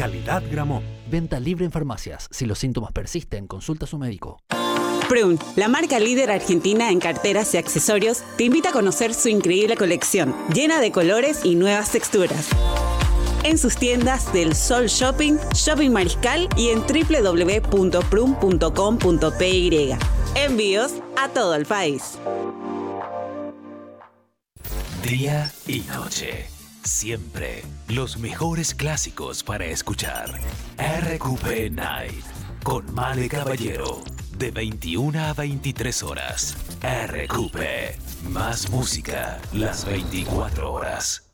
Calidad Gramont. Venta libre en farmacias. Si los síntomas persisten, consulta a su médico. Prun, la marca líder argentina en carteras y accesorios, te invita a conocer su increíble colección, llena de colores y nuevas texturas. En sus tiendas del Sol Shopping, Shopping Mariscal y en www.prun.com.py. Envíos a todo el país. Día y noche. Siempre los mejores clásicos para escuchar. RQP Night con Male Caballero. De 21 a 23 horas. RQP. Más música las 24 horas.